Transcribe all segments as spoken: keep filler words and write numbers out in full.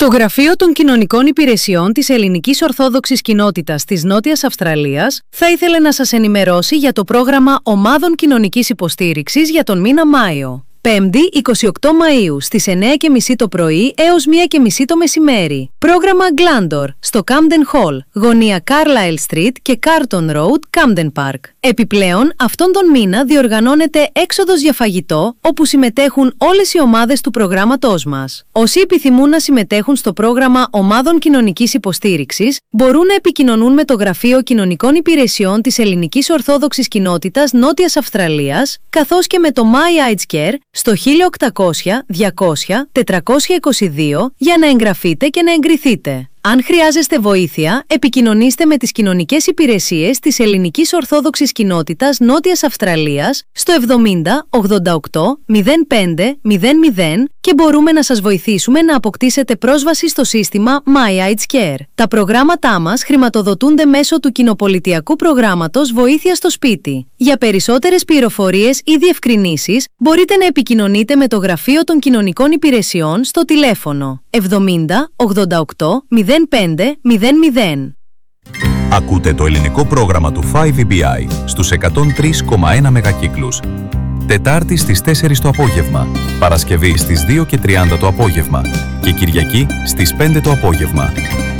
Το Γραφείο των Κοινωνικών Υπηρεσιών της Ελληνικής Ορθόδοξης Κοινότητας της Νότιας Αυστραλίας θα ήθελε να σας ενημερώσει για το πρόγραμμα Ομάδων Κοινωνικής Υποστήριξης για τον μήνα Μάιο. Πέμπτη, εικοστή όγδοη Μαΐου, στις εννιά και μισή το πρωί έως μία και μισή το μεσημέρι. Πρόγραμμα Glandor, στο Camden Hall, γωνία Carlisle Street και Carlton Road, Camden Park. Επιπλέον, αυτόν τον μήνα διοργανώνεται έξοδος για φαγητό, όπου συμμετέχουν όλες οι ομάδες του προγράμματός μας. Όσοι επιθυμούν να συμμετέχουν στο πρόγραμμα Ομάδων Κοινωνικής Υποστήριξης, μπορούν να επικοινωνούν με το Γραφείο Κοινωνικών Υπηρεσιών της Ελληνικής Ορθόδοξης Κοινότητας Νότιας Αυστραλίας, καθώς και με το My Aids Care στο χίλια οκτακόσια διακόσια τετρακόσια είκοσι δύο για να εγγραφείτε και να εγκριθείτε. Αν χρειάζεστε βοήθεια, επικοινωνήστε με τις κοινωνικές υπηρεσίες της Ελληνικής Ορθόδοξης Κοινότητας Νότιας Αυστραλίας στο εβδομήντα ογδόντα οκτώ μηδέν πέντε μηδέν μηδέν και μπορούμε να σας βοηθήσουμε να αποκτήσετε πρόσβαση στο σύστημα My Aids Care. Τα προγράμματά μας χρηματοδοτούνται μέσω του κοινοπολιτειακού προγράμματος Βοήθεια στο Σπίτι. Για περισσότερες πληροφορίες ή διευκρινήσεις, μπορείτε να επικοινωνείτε με το Γραφείο των Κοινωνικών Υπηρεσιών στο τηλέφωνο εβδομήντα ογδόντα οκτώ μηδέν πέντε μηδέν μηδέν. Ακούτε το ελληνικό πρόγραμμα του φάιβ ι μπι άι στους εκατόν τρία κόμμα ένα μεγακύκλους. Τετάρτη στις τέσσερις το απόγευμα, Παρασκευή στις δύο και τριάντα το απόγευμα και Κυριακή στις πέντε το απόγευμα.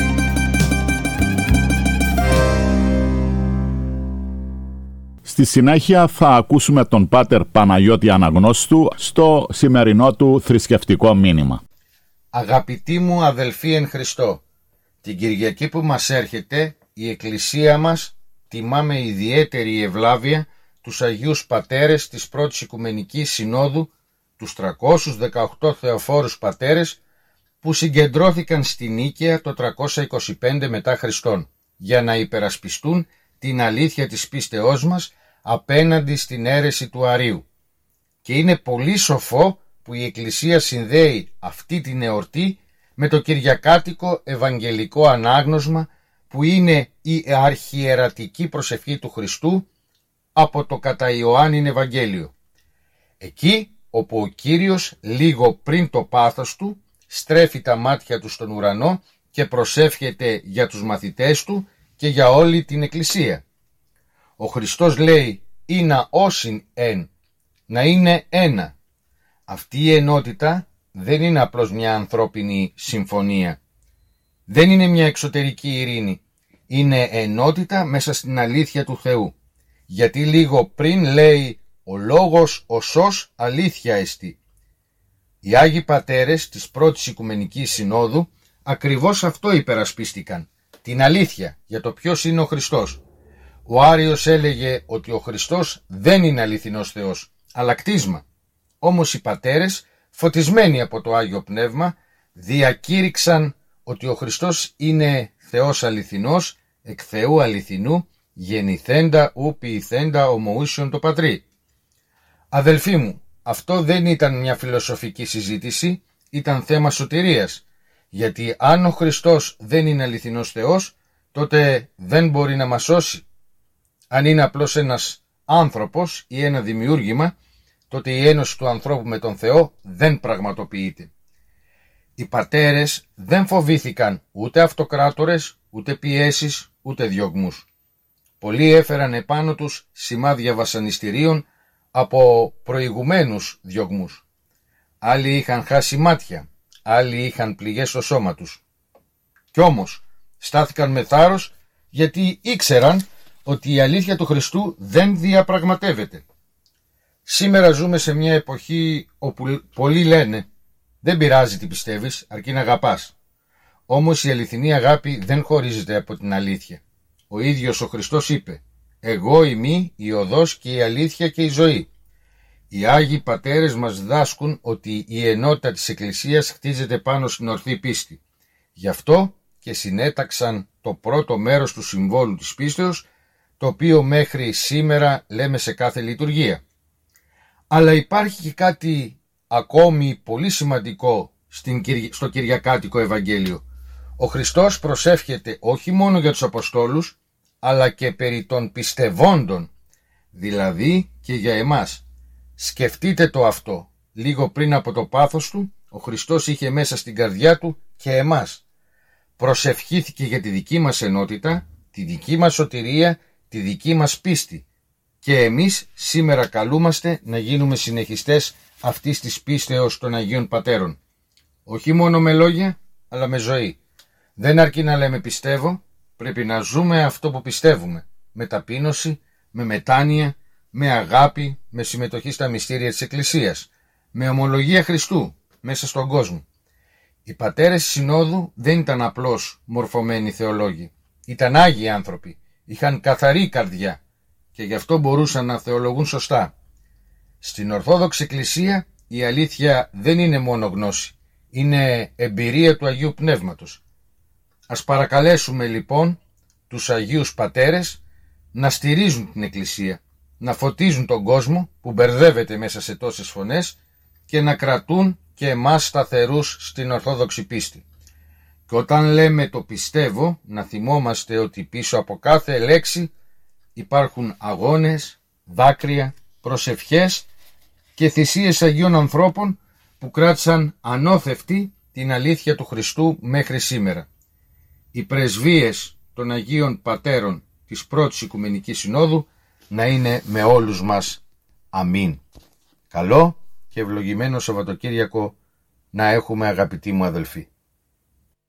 Στη συνέχεια θα ακούσουμε τον Πάτερ Παναγιώτη Αναγνώστου στο σημερινό του θρησκευτικό μήνυμα. Αγαπητοί μου αδελφοί εν Χριστώ, την Κυριακή που μας έρχεται η Εκκλησία μας τιμά με ιδιαίτερη ευλάβεια τους Αγίους Πατέρες της Πρώτης Οικουμενικής Συνόδου, τους τριακόσιους δεκαοκτώ Θεοφόρους Πατέρες που συγκεντρώθηκαν στη Νίκαια το τριακόσια είκοσι πέντε μετά Χριστόν για να υπερασπιστούν την αλήθεια της πίστεώς μας απέναντι στην αίρεση του Αρείου. Και είναι πολύ σοφό που η Εκκλησία συνδέει αυτή την εορτή με το Κυριακάτικο Ευαγγελικό Ανάγνωσμα που είναι η αρχιερατική προσευχή του Χριστού από το κατά Ιωάννην Ευαγγέλιο. Εκεί όπου ο Κύριος λίγο πριν το πάθος του στρέφει τα μάτια του στον ουρανό και προσεύχεται για τους μαθητές του και για όλη την Εκκλησία. Ο Χριστός λέει «Ήνα όσην εν», να είναι ένα. Αυτή η ενότητα δεν είναι απλώς μια ανθρώπινη συμφωνία. Δεν είναι μια εξωτερική ειρήνη. Είναι ενότητα μέσα στην αλήθεια του Θεού. Γιατί λίγο πριν λέει «Ο λόγος ο σως αλήθεια εστί». Οι Άγιοι Πατέρες της Πρώτης Οικουμενικής Συνόδου ακριβώς αυτό υπερασπίστηκαν. Την αλήθεια για το ποιος είναι ο Χριστός. Ο Άριος έλεγε ότι ο Χριστός δεν είναι αληθινός Θεός, αλλά κτίσμα. Όμως οι πατέρες, φωτισμένοι από το Άγιο Πνεύμα, διακήρυξαν ότι ο Χριστός είναι Θεός αληθινός, εκ Θεού αληθινού, γεννηθέντα ου ποιηθέντα ομοούσιον το Πατρί. Αδελφοί μου, αυτό δεν ήταν μια φιλοσοφική συζήτηση, ήταν θέμα σωτηρίας, γιατί αν ο Χριστός δεν είναι αληθινός Θεός, τότε δεν μπορεί να μας σώσει. Αν είναι απλώς ένας άνθρωπος ή ένα δημιούργημα, τότε η ένωση του ανθρώπου με τον Θεό δεν πραγματοποιείται. Οι πατέρες δεν φοβήθηκαν ούτε αυτοκράτορες, ούτε πιέσεις, ούτε διωγμούς. Πολλοί έφεραν επάνω τους σημάδια βασανιστήριων από προηγουμένους διωγμούς. Άλλοι είχαν χάσει μάτια, άλλοι είχαν πληγές στο σώμα τους. Κι όμως στάθηκαν με θάρρος γιατί ήξεραν ότι η αλήθεια του Χριστού δεν διαπραγματεύεται. Σήμερα ζούμε σε μια εποχή όπου πολλοί λένε «Δεν πειράζει τι πιστεύεις, αρκεί να αγαπάς». Όμως η αληθινή αγάπη δεν χωρίζεται από την αλήθεια. Ο ίδιος ο Χριστός είπε «Εγώ είμαι η οδός και η αλήθεια και η ζωή». Οι Άγιοι Πατέρες μας διδάσκουν ότι η ενότητα της Εκκλησίας χτίζεται πάνω στην ορθή πίστη. Γι' αυτό και συνέταξαν το πρώτο μέρος του συμβόλου της πίστεως, το οποίο μέχρι σήμερα λέμε σε κάθε λειτουργία. Αλλά υπάρχει και κάτι ακόμη πολύ σημαντικό στο Κυριακάτικο Ευαγγέλιο. Ο Χριστός προσεύχεται όχι μόνο για τους Αποστόλους, αλλά και περί των πιστευόντων, δηλαδή και για εμάς. Σκεφτείτε το αυτό. Λίγο πριν από το πάθος του, ο Χριστός είχε μέσα στην καρδιά του και εμάς. Προσευχήθηκε για τη δική μας ενότητα, τη δική μας σωτηρία, τη δική μας πίστη. Και εμείς σήμερα καλούμαστε να γίνουμε συνεχιστές αυτής της πίστεως των Αγίων Πατέρων. Όχι μόνο με λόγια, αλλά με ζωή. Δεν αρκεί να λέμε πιστεύω, πρέπει να ζούμε αυτό που πιστεύουμε. Με ταπείνωση, με μετάνοια, με αγάπη, με συμμετοχή στα μυστήρια της Εκκλησίας, με ομολογία Χριστού μέσα στον κόσμο. Οι πατέρες της Συνόδου δεν ήταν απλώς μορφωμένοι θεολόγοι. Ήταν άγιοι άνθρωποι, είχαν καθαρή καρδιά και γι' αυτό μπορούσαν να θεολογούν σωστά. Στην Ορθόδοξη Εκκλησία η αλήθεια δεν είναι μόνο γνώση, είναι εμπειρία του Αγίου Πνεύματος. Ας παρακαλέσουμε λοιπόν τους Αγίους Πατέρες να στηρίζουν την Εκκλησία, να φωτίζουν τον κόσμο που μπερδεύεται μέσα σε τόσες φωνές και να κρατούν και εμάς σταθερούς στην Ορθόδοξη πίστη. Και όταν λέμε το πιστεύω, να θυμόμαστε ότι πίσω από κάθε λέξη υπάρχουν αγώνες, δάκρυα, προσευχές και θυσίες Αγίων ανθρώπων που κράτησαν ανώθευτη την αλήθεια του Χριστού μέχρι σήμερα. Οι πρεσβείες των Αγίων Πατέρων της Πρώτης Οικουμενικής Συνόδου να είναι με όλους μας. Αμήν. Καλό και ευλογημένο Σαββατοκύριακο να έχουμε, αγαπητοί μου αδελφοί.